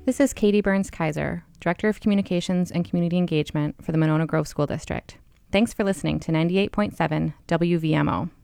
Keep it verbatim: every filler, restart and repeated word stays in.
This is Katie Burns-Kaiser, Director of Communications and Community Engagement for the Monona Grove School District. Thanks for listening to ninety-eight point seven W V M O.